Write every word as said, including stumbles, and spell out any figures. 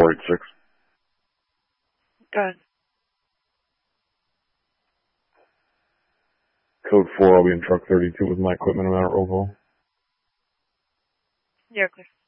four eight six. Go ahead. Code four, I'll be in truck thirty-two with my equipment. I'm out at Roval. You're clear.